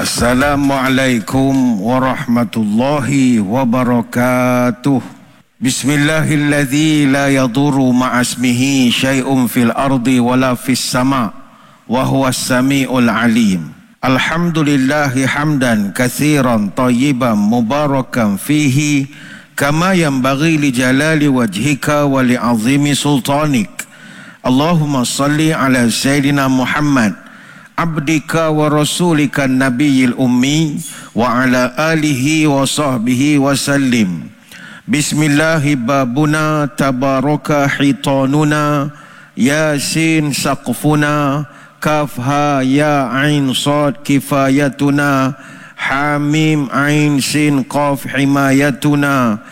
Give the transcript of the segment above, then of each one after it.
Assalamualaikum warahmatullahi wabarakatuh. Bismillahilladzi la yadurru ma'asmihi syai'un fil ardi wala fis sama' wa huwas sami'ul alim. Alhamdulillahi hamdan katsiran tayyiban mubarakan fihi kama yanbaghi li jalali wajhika wa li 'azimi sultanik. Allahumma salli ala sayyidina Muhammad abdika wa rasulika nabiyil ummi wa ala alihi wa sahbihi wa sallim. Bismillahi babuna tabaraka hitanuna yasin saqfuna kafha ya ain sad kifayatuna hamim ain sin qaf himayatuna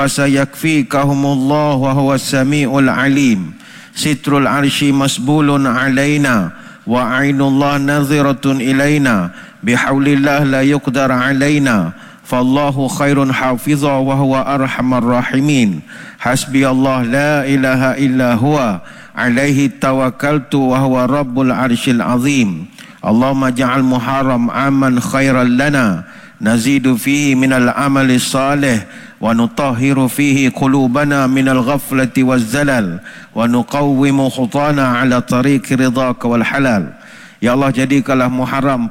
fasayakfikahumullah wa huwas samiul alim. Sitrul arsy masbulun alaina wa ainullah naziratun ilaina bihaulillah la yuqdar alaina fallahu khairun hafizha wa huwa arhamar rahimin. Hasbi Allah la ilaha illa huwa alaihi tawakkaltu wa huwa rabbul arsyil azim. Allahumma ja'al muharram aman khairan lana nazidu fihi minal amali salih wa nutahhiru fihi qulubana minal ghaflati waz zalal wa nuqawwimu khutana ala tariqi ridhaka wal halal. Ya Allah, jadikanlah Muharram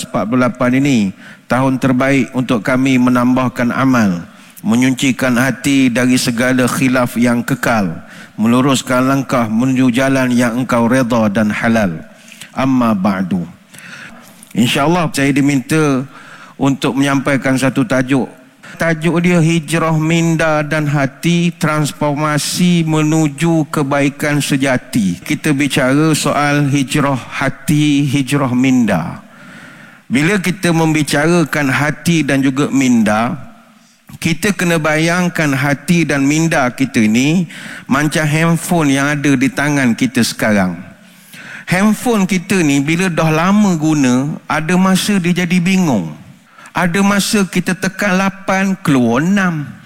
1448 ini tahun terbaik untuk kami menambahkan amal, menyucikan hati dari segala khilaf yang kekal, meluruskan langkah menuju jalan yang Engkau redha dan halal. Amma ba'du. InsyaAllah saya diminta untuk menyampaikan satu tajuk. Tajuk dia hijrah minda dan hati, transformasi menuju kebaikan sejati. Kita bicara soal hijrah hati, hijrah minda. Bila kita membicarakan hati dan juga minda, kita kena bayangkan hati dan minda kita ni macam handphone yang ada di tangan kita sekarang. Handphone kita ni bila dah lama guna, ada masa dia jadi bingung. Ada masa kita tekan 8 keluar 6.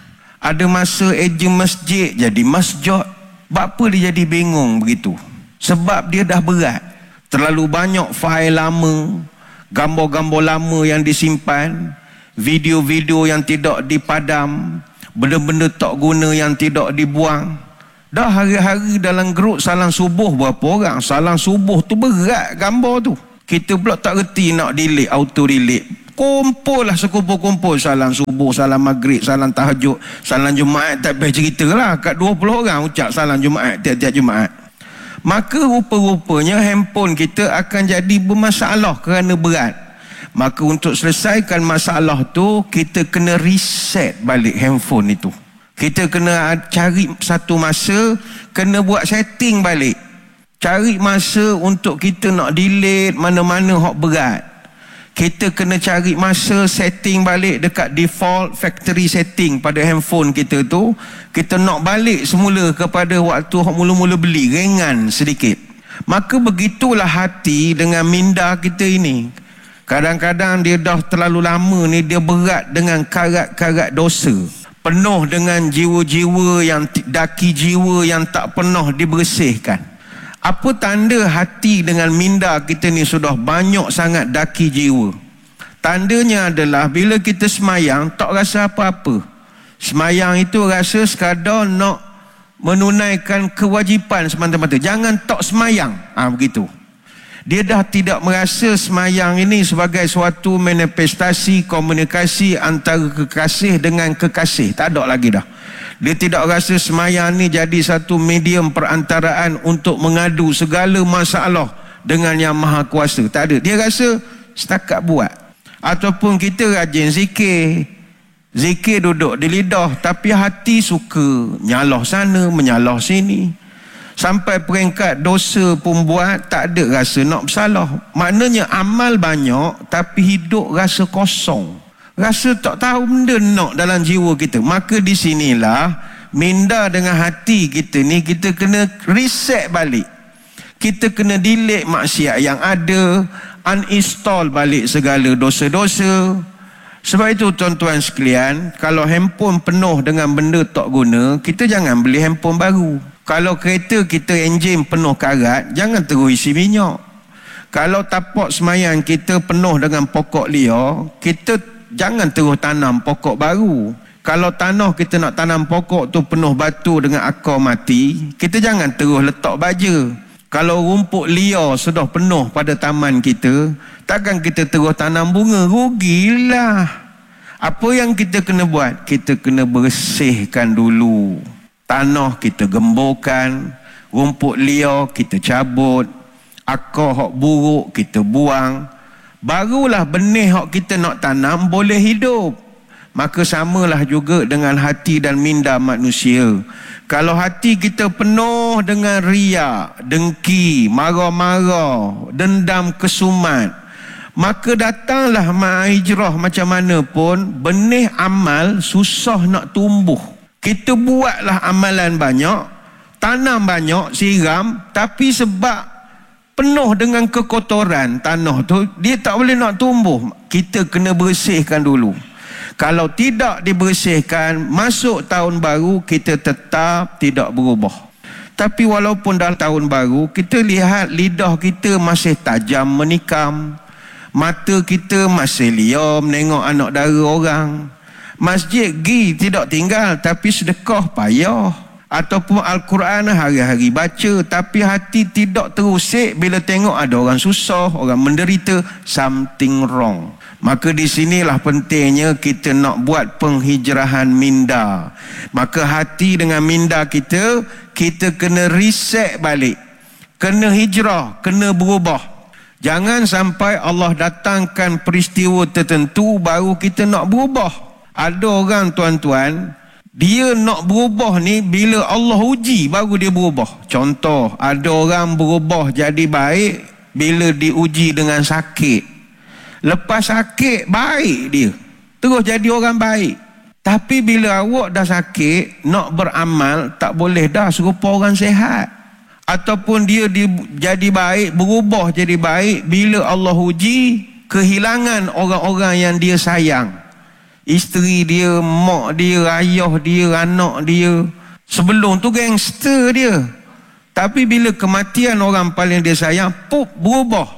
Ada masa ejen masjid jadi masjid. Apa dia jadi bingung begitu? Sebab dia dah berat. Terlalu banyak fail lama, gambar-gambar lama yang disimpan, video-video yang tidak dipadam, benda-benda tak guna yang tidak dibuang. Dah hari-hari dalam grup salam subuh berapa orang? Salam subuh tu berat gambar tu. Kita pula tak reti nak delete, auto delete. Kumpul lah sekumpul-kumpul salam subuh, salam maghrib, salam tahajud, salam Jumaat. Tak payah cerita lah, kat 20 orang ucap salam Jumaat tiap-tiap Jumaat. Maka rupa-rupanya handphone kita akan jadi bermasalah kerana berat. Maka untuk selesaikan masalah tu, kita kena reset balik handphone itu. Kita kena cari satu masa, kena buat setting balik. Cari masa untuk kita nak delete mana-mana hak berat. Kita kena cari masa setting balik dekat default factory setting pada handphone kita tu. Kita nak balik semula kepada waktu mula-mula beli, ringan sedikit. Maka begitulah hati dengan minda kita ini. Kadang-kadang dia dah terlalu lama ni, dia berat dengan karat-karat dosa. Penuh dengan jiwa-jiwa yang daki jiwa yang tak pernah dibersihkan. Apa tanda hati dengan minda kita ni sudah banyak sangat daki jiwa? Tandanya adalah bila kita semayang tak rasa apa-apa. Semayang itu rasa sekadar nak menunaikan kewajipan semata-mata. Jangan tak semayang. Begitu. Dia dah tidak merasa semayang ini sebagai suatu manifestasi komunikasi antara kekasih dengan kekasih. Tak ada lagi dah. Dia tidak rasa semayang ni jadi satu medium perantaraan untuk mengadu segala masalah dengan Yang Maha Kuasa. Tak ada. Dia rasa setakat buat. Ataupun kita rajin zikir. Zikir duduk di lidah, tapi hati suka nyalah sana, menyalah sini. Sampai peringkat dosa pun buat, tak ada rasa nak bersalah. Maknanya amal banyak, tapi hidup rasa kosong. Rasa tak tahu benda nak dalam jiwa kita. Maka di sinilah minda dengan hati kita ni, kita kena reset balik. Kita kena delete maksiat yang ada, uninstall balik segala dosa-dosa. Sebab itu tuan-tuan sekalian, kalau handphone penuh dengan benda tak guna, kita jangan beli handphone baru. Kalau kereta kita enjin penuh karat, jangan terus isi minyak. Kalau tapak semayang kita penuh dengan pokok liar, kita jangan terus tanam pokok baru. Kalau tanah kita nak tanam pokok tu penuh batu dengan akar mati, kita jangan terus letak baja. Kalau rumput liar sudah penuh pada taman kita, takkan kita terus tanam bunga, rugilah. Apa yang kita kena buat? Kita kena bersihkan dulu. Tanah kita gemburkan, rumput liar kita cabut, akar hak buruk kita buang, barulah benih hak kita nak tanam boleh hidup. Maka samalah juga dengan hati dan minda manusia. Kalau hati kita penuh dengan riak, dengki, marah-marah, dendam, kesumat, maka datanglah hijrah macam mana pun, benih amal susah nak tumbuh. Kita buatlah amalan banyak, tanam banyak, siram, tapi sebab penuh dengan kekotoran tanah tu, dia tak boleh nak tumbuh. Kita kena bersihkan dulu. Kalau tidak dibersihkan, masuk tahun baru kita tetap tidak berubah. Tapi walaupun dah tahun baru, kita lihat lidah kita masih tajam menikam, mata kita masih liar menengok anak dara orang. Masjid pergi tidak tinggal, tapi sedekah payah. Ataupun Al-Quran hari-hari baca, tapi hati tidak terusik bila tengok ada orang susah, orang menderita, something wrong. Maka di sinilah pentingnya kita nak buat penghijrahan minda. Maka hati dengan minda kita kena reset balik. Kena hijrah, kena berubah. Jangan sampai Allah datangkan peristiwa tertentu baru kita nak berubah. Ada orang tuan-tuan, dia nak berubah ni bila Allah uji baru dia berubah. Contoh, ada orang berubah jadi baik bila diuji dengan sakit. Lepas sakit baik dia, terus jadi orang baik. Tapi bila awak dah sakit, nak beramal tak boleh dah serupa orang sihat. Ataupun dia jadi baik, berubah jadi baik bila Allah uji kehilangan orang-orang yang dia sayang. Isteri dia, mak dia, ayah dia, anak dia. Sebelum tu gangster dia. Tapi bila kematian orang paling dia sayang, berubah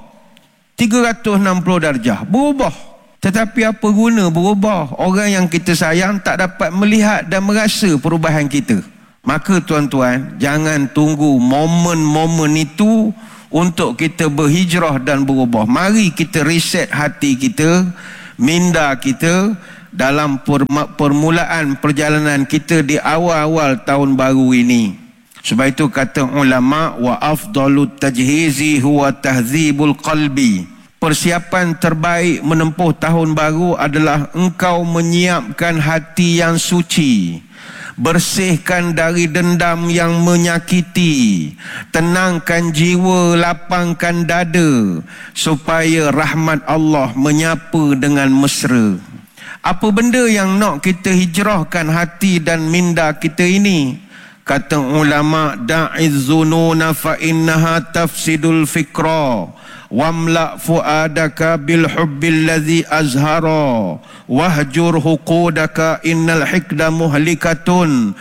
360 darjah, berubah. Tetapi apa guna berubah? Orang yang kita sayang tak dapat melihat dan merasa perubahan kita. Maka tuan-tuan, jangan tunggu momen-momen itu untuk kita berhijrah dan berubah. Mari kita reset hati kita, minda kita dalam permulaan perjalanan kita di awal-awal tahun baru ini. Sebab itu kata ulama, wa afdalut tajhizi huwa tahzibul qalbi. Persiapan terbaik menempuh tahun baru adalah engkau menyiapkan hati yang suci, bersihkan dari dendam yang menyakiti, tenangkan jiwa, lapangkan dada, supaya rahmat Allah menyapa dengan mesra. Apa benda yang nak kita hijrahkan hati dan minda kita ini? Kata ulama, da'iz zununa fa innaha tafsidul fikra wamla fuadaka bil hubbil ladzi azhara wahjur huqudaka innal hikda muhlikatun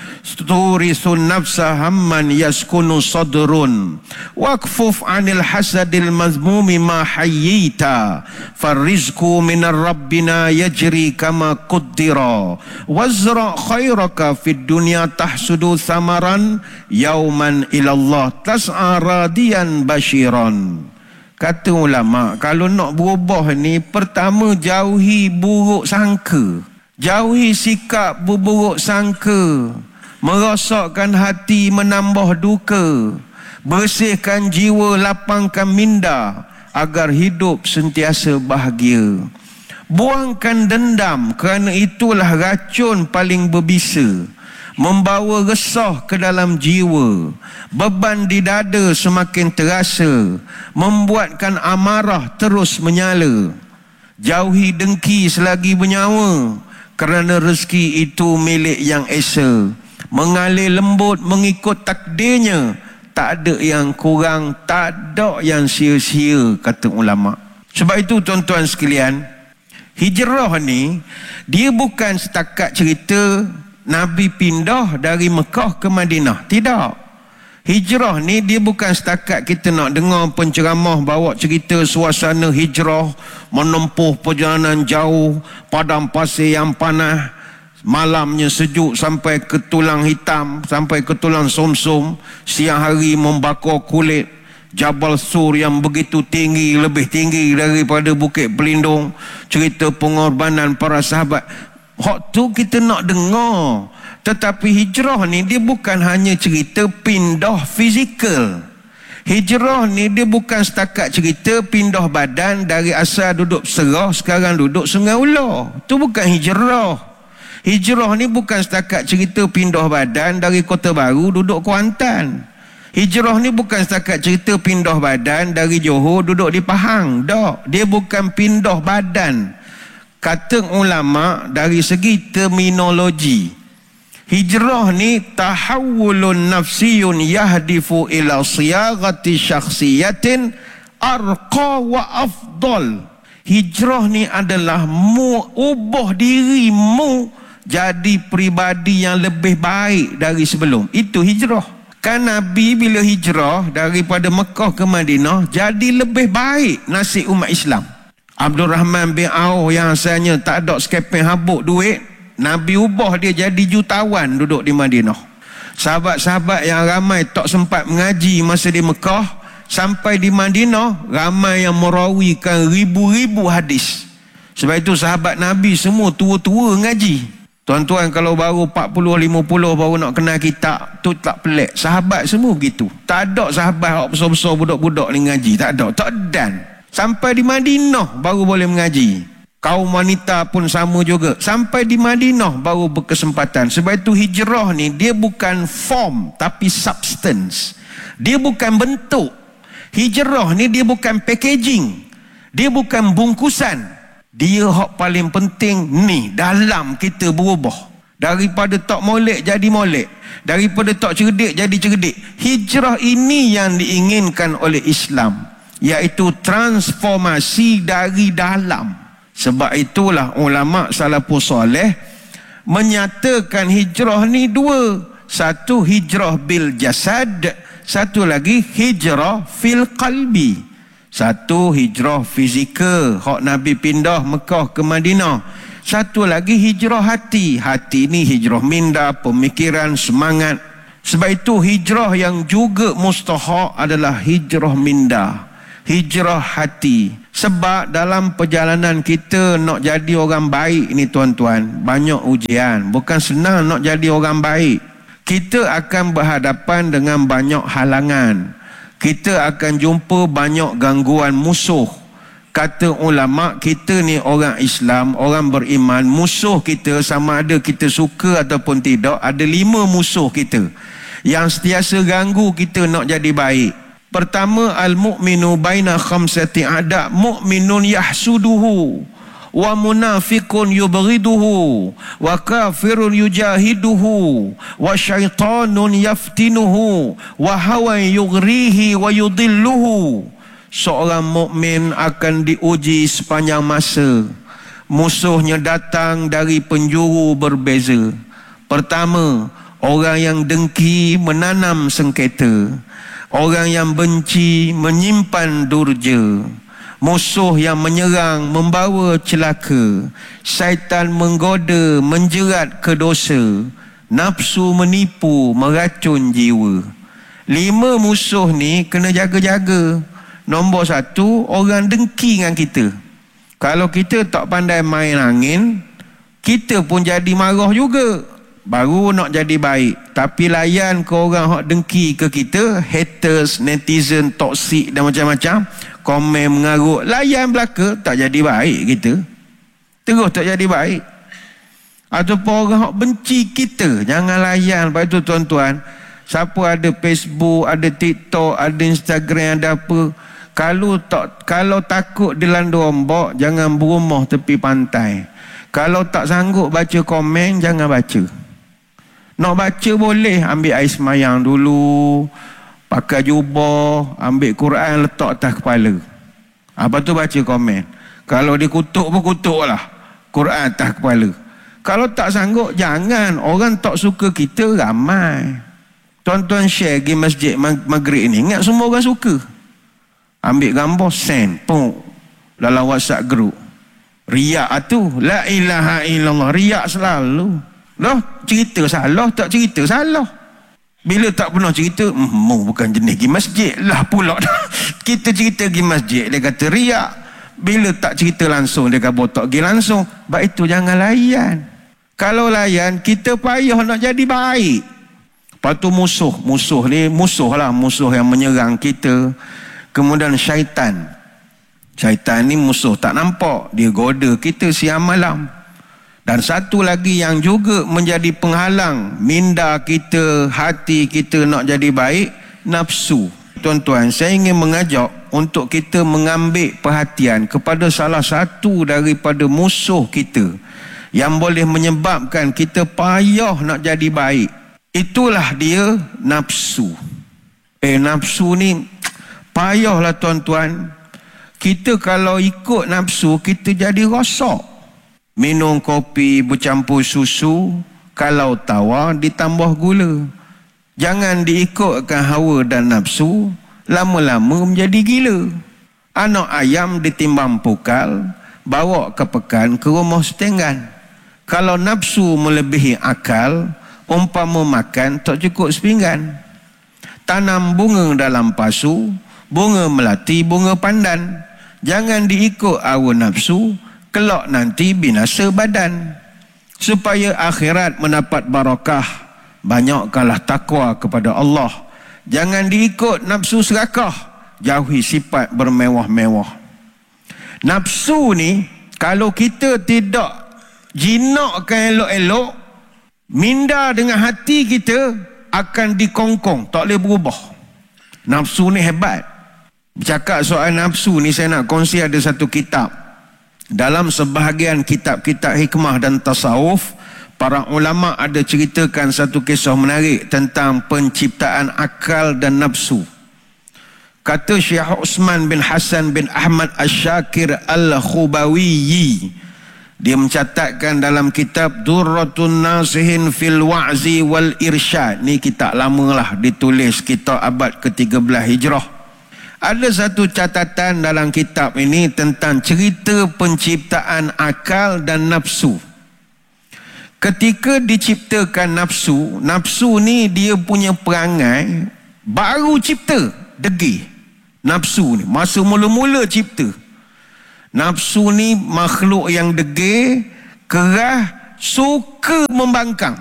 turisun nafsa hamman yaskunu sadrun waqfuf anil hasadil mazmumi ma hayyita farizqu minar rabbina yajri kama quddira wazra khairaka fid dunya tahsudu samaran yauman ilallah tas'a radiyan bashiran. Kata ulama, kalau nak berubah ni, pertama jauhi buruk sangka. Jauhi sikap berburuk sangka. Merosakkan hati, menambah duka. Bersihkan jiwa, lapangkan minda, agar hidup sentiasa bahagia. Buangkan dendam, kerana itulah racun paling berbisa. Membawa resah ke dalam jiwa, beban di dada semakin terasa, membuatkan amarah terus menyala. Jauhi dengki selagi bernyawa, kerana rezeki itu milik yang esa. Mengalir lembut mengikut takdirnya, tak ada yang kurang, tak ada yang sia-sia, kata ulama. Sebab itu tuan-tuan sekalian, hijrah ni dia bukan setakat cerita Nabi pindah dari Mekah ke Madinah. Tidak. Hijrah ni dia bukan setakat kita nak dengar penceramah bawa cerita suasana hijrah, menempuh perjalanan jauh, padang pasir yang panas, malamnya sejuk sampai ke tulang hitam, sampai ke tulang somsom, siang hari membakar kulit, Jabal Sur yang begitu tinggi, lebih tinggi daripada Bukit Pelindung, cerita pengorbanan para sahabat. Hak tu kita nak dengar. Tetapi hijrah ni dia bukan hanya cerita pindah fizikal. Hijrah ni dia bukan setakat cerita pindah badan dari asal duduk Serah sekarang duduk Sungai Ular. Tu bukan hijrah. Hijrah ni bukan setakat cerita pindah badan dari Kota Baru duduk Kuantan. Hijrah ni bukan setakat cerita pindah badan dari Johor duduk di Pahang. Tak, dia bukan pindah badan. Kata ulama dari segi terminologi, hijrah ni tahawulun nafsiyun yahdifu ila siyagati syakhsiyatin arqa wa afdal. Hijrah ni adalah ubah dirimu jadi pribadi yang lebih baik dari sebelum. Itu hijrah. Kan Nabi bila hijrah daripada Mekah ke Madinah, jadi lebih baik nasib umat Islam. Abdul Rahman bin Auf yang asalnya tak ada sekeping habuk duit, Nabi ubah dia jadi jutawan duduk di Madinah. Sahabat-sahabat yang ramai tak sempat mengaji masa di Mekah, sampai di Madinah ramai yang merawikan ribu-ribu hadis. Sebab itu sahabat Nabi semua tua-tua ngaji. Tuan-tuan kalau baru 40-50 baru nak kenal kitab, tu tak pelik. Sahabat semua begitu. Tak ada sahabat besar-besar budak-budak ni ngaji. Tak ada. Tak dan. Sampai di Madinah baru boleh mengaji. Kaum wanita pun sama juga. Sampai di Madinah baru berkesempatan. Sebab itu hijrah ni dia bukan form tapi substance. Dia bukan bentuk. Hijrah ni dia bukan packaging. Dia bukan bungkusan. Dia hak paling penting ni dalam kita berubah. Daripada tak molek jadi molek. Daripada tak cerdik jadi cerdik. Hijrah ini yang diinginkan oleh Islam. Iaitu transformasi dari dalam. Sebab itulah ulama salafus soleh menyatakan hijrah ni dua. Satu hijrah bil jasad, satu lagi hijrah fil qalbi. Satu hijrah fizikal, hak Nabi pindah Mekah ke Madinah. Satu lagi hijrah hati. Hati ni hijrah minda, pemikiran, semangat. Sebab itu hijrah yang juga mustahak adalah hijrah minda, hijrah hati. Sebab dalam perjalanan kita nak jadi orang baik ni tuan-tuan, banyak ujian. Bukan senang nak jadi orang baik. Kita akan berhadapan dengan banyak halangan. Kita akan jumpa banyak gangguan musuh. Kata ulama, kita ni orang Islam, orang beriman. Musuh kita sama ada kita suka ataupun tidak, ada 5 musuh kita yang sentiasa ganggu kita nak jadi baik. Pertama, al-mu'minu baina khamsati a'da, mu'minun yahsuduhu, wa munafiqun yubghiduhu, wa kafirun yujahiduhu, wa syaitanun yaftinuhu, wa hawan yughrihi wa yudilluhu. Seorang mukmin akan diuji sepanjang masa. Musuhnya datang dari penjuru berbeza. Pertama, orang yang dengki menanam sengketa. Orang yang benci menyimpan durja. Musuh yang menyerang membawa celaka. Syaitan menggoda menjerat ke dosa. Nafsu menipu meracun jiwa. 5 musuh ni kena jaga-jaga. Nombor 1, orang dengki dengan kita. Kalau kita tak pandai main angin, kita pun jadi marah juga. Baru nak jadi baik. Tapi layan ke orang hak dengki ke kita, haters, netizen, toksik dan macam-macam, komen mengarut, layan belaka, tak jadi baik kita. Terus tak jadi baik. Ataupun orang hak benci kita, jangan layan. Lepas tu tuan-tuan, siapa ada Facebook, ada TikTok, ada Instagram, ada apa, kalau takut dilandu ombak, jangan berumah tepi pantai. Kalau tak sanggup baca komen, jangan baca. Nak baca boleh, ambil air semayang dulu, pakai jubah, ambil Quran letak atas kepala. Lepas tu baca komen. Kalau dia kutuk pun kutuklah, Quran atas kepala. Kalau tak sanggup, jangan. Orang tak suka kita ramai. Tuan-tuan share pergi masjid maghrib ni, ingat semua orang suka. Ambil gambar, send, dalam WhatsApp group. Riak tu, la ilaha illallah, riak selalu. Loh, cerita salah, tak cerita salah. Bila tak pernah cerita, bukan jenis pergi masjid lah pula. Kita cerita pergi masjid, dia kata riak. Bila tak cerita langsung, dia kata tak pergi langsung. Sebab itu jangan layan. Kalau layan, kita payah nak jadi baik. Lepas tu musuh ni, musuh yang menyerang kita. Kemudian syaitan ni musuh tak nampak, dia goda kita siang malam. Dan satu lagi yang juga menjadi penghalang minda kita, hati kita nak jadi baik, nafsu. Tuan-tuan, saya ingin mengajak untuk kita mengambil perhatian kepada salah satu daripada musuh kita yang boleh menyebabkan kita payah nak jadi baik. Itulah dia nafsu. Nafsu ni payahlah tuan-tuan. Kita kalau ikut nafsu, kita jadi rosak. Minum kopi bercampur susu, kalau tawar ditambah gula. Jangan diikutkan hawa dan nafsu, lama-lama menjadi gila. Anak ayam ditimbang pukal, bawa ke pekan ke rumah setenggan. Kalau nafsu melebihi akal, umpama makan tak cukup sepinggan. Tanam bunga dalam pasu, bunga melati, bunga pandan. Jangan diikut hawa nafsu, kelak nanti binasa badan. Supaya akhirat mendapat barakah, banyakkanlah takwa kepada Allah. Jangan diikut nafsu serakah, jauhi sifat bermewah-mewah. Nafsu ni, kalau kita tidak jinakkan elok-elok, minda dengan hati kita akan dikongkong, tak boleh berubah. Nafsu ni hebat. Bercakap soal nafsu ni, saya nak kongsi ada satu kitab. Dalam sebahagian kitab-kitab hikmah dan tasawuf, para ulama ada ceritakan satu kisah menarik tentang penciptaan akal dan nafsu. Kata Syekh Uthman bin Hassan bin Ahmad Ash-Shakir Al-Khubawiyi, dia mencatatkan dalam kitab Durratun Nasihin fil Wa'zi wal Irsyad. Ni kitab lama lah, ditulis kitab abad ke-13 Hijrah. Ada satu catatan dalam kitab ini tentang cerita penciptaan akal dan nafsu. Ketika diciptakan nafsu, nafsu ni dia punya perangai baru cipta, degil. Nafsu ni masa mula-mula cipta. Nafsu ni makhluk yang degil, kerah, suka membangkang.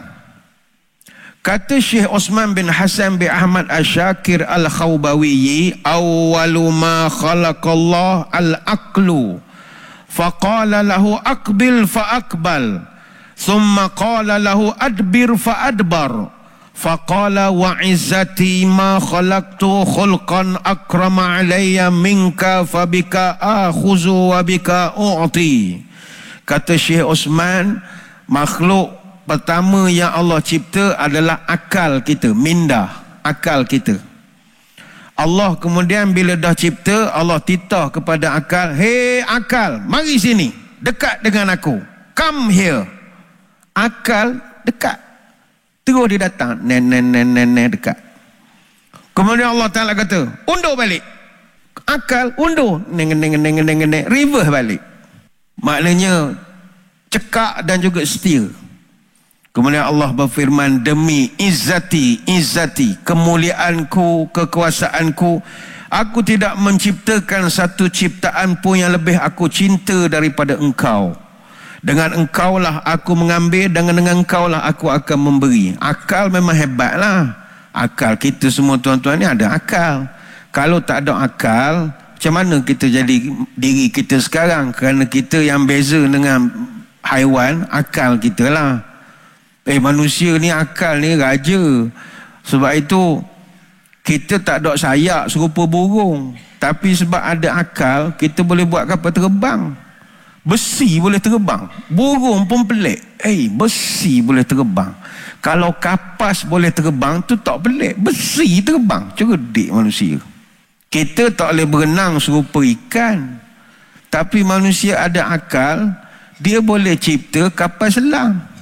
Kata Syekh Uthman bin Hassan bin Ahmad Ash-Shakir Al-Khawbawiyi, awwalu ma khalaqallah al-aqlu, faqala lahu aqbil fa-aqbal, thumma qala lahu adbir fa-adbar, faqala wa izzati ma khalaqtu khulqan akrama alayya minka fabika akhuzu wa bika u'ti. Kata Syekh Uthman, makhluk pertama yang Allah cipta adalah akal kita, minda, akal kita. Allah kemudian bila dah cipta, Allah titah kepada akal, "Hei akal, mari sini, dekat dengan aku. Come here." Akal dekat. Terus dia datang, dekat. Kemudian Allah Ta'ala kata, "Undur balik." Akal undur, reverse balik. Maknanya cekak dan juga setia. Kemudian Allah berfirman, "Demi izzati, kemuliaanku, kekuasaanku, aku tidak menciptakan satu ciptaan pun yang lebih aku cinta daripada engkau. Dengan engkaulah aku mengambil, dengan engkaulah aku akan memberi." Akal memang hebatlah. Akal kita semua tuan-tuan ni ada akal. Kalau tak ada akal, macam mana kita jadi diri kita sekarang? Kerana kita yang beza dengan haiwan, akal kita lah. Manusia ni akal ni raja. Sebab itu kita tak ada sayap serupa burung, tapi sebab ada akal, kita boleh buat kapal terbang. Besi boleh terbang. Burung pun pelik. Besi boleh terbang. Kalau kapas boleh terbang tu tak pelik. Besi terbang. Cerdik manusia. Kita tak boleh berenang serupa ikan, tapi manusia ada akal. Dia boleh cipta kapal selam.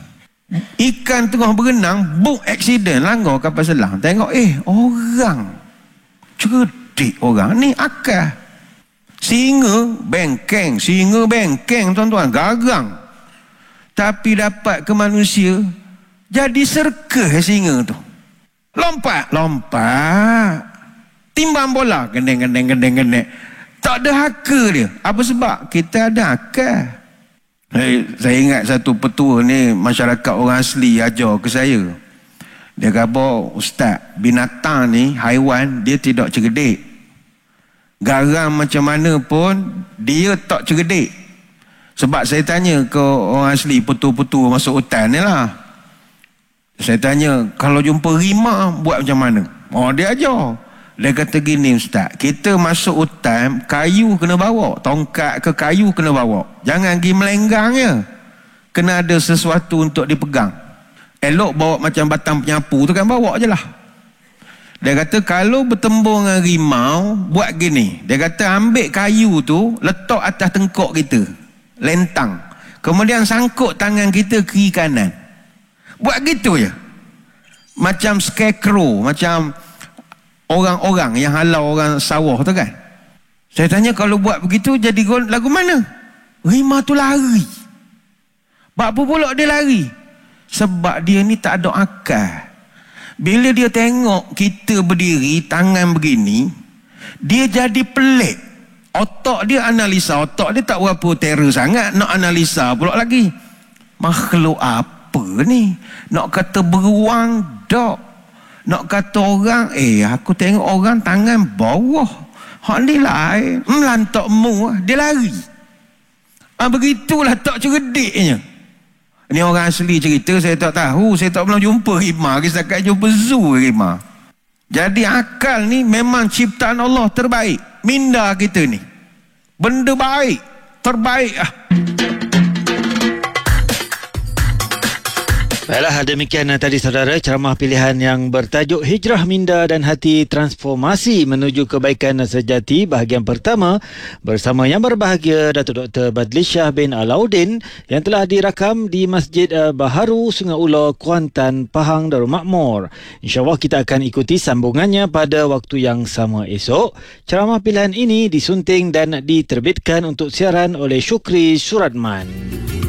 Ikan tengah berenang, buk aksiden, langgar kapal selam. Tengok, orang. Cerdik orang. Ni akal. Singa bengkeng, tuan-tuan, garang. Tapi dapat ke manusia, jadi serkeh singa tu. Lompat. Timbang bola, gendeng. Tak ada haka dia. Apa sebab? Kita ada akal. Saya ingat satu petua ni, masyarakat orang asli ajar ke saya. Dia kata, ustaz, binatang ni, haiwan, dia tidak cerdik. Garam macam mana pun, dia tak cerdik. Sebab saya tanya ke orang asli, petua-petua masuk hutan ni lah. Saya tanya, kalau jumpa rimau, buat macam mana? Dia ajar. Dia kata gini, ustaz, kita masuk hutan, kayu kena bawa, tongkat ke kayu kena bawa. Jangan pergi melenggang je. Kena ada sesuatu untuk dipegang. Elok bawa macam batang penyapu tu kan, bawa je lah. Dia kata kalau bertembung dengan rimau, buat gini. Dia kata ambil kayu tu, letak atas tengkok kita, lentang. Kemudian sangkut tangan kita kiri kanan. Buat gitu je. Macam scarecrow, macam orang-orang yang halau orang sawah tu kan. Saya tanya, kalau buat begitu jadi lagu mana? Rimau tu lari. Apa pula dia lari? Sebab dia ni tak ada akal. Bila dia tengok kita berdiri, tangan begini, dia jadi pelik. Otak dia analisa. Otak dia tak berapa terror sangat. Nak analisa pula lagi. Makhluk apa ni? Nak kata beruang, tak. Nak kata orang, aku tengok orang tangan bawah. Hak ni lain. Lantak mu, dia lari. Begitulah tak cerdiknya. Ini orang asli cerita, saya tak tahu. Saya tak pernah jumpa rimau. Saya setakat jumpa zoo rimau. Jadi akal ni memang ciptaan Allah terbaik. Minda kita ni. Benda baik. Terbaik lah. Baiklah, demikian tadi saudara ceramah pilihan yang bertajuk Hijrah Minda dan Hati Transformasi Menuju Kebaikan Sejati bahagian pertama bersama yang berbahagia Datuk Dr. Badlisyah bin Alauddin yang telah dirakam di Masjid Baharu Sungai Ulo, Kuantan, Pahang, Darul Makmur. InsyaAllah kita akan ikuti sambungannya pada waktu yang sama esok. Ceramah pilihan ini disunting dan diterbitkan untuk siaran oleh Syukri Suratman.